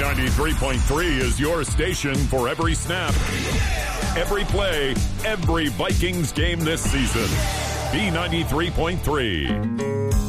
B93.3 is your station for every snap, every play, every Vikings game this season. B93.3.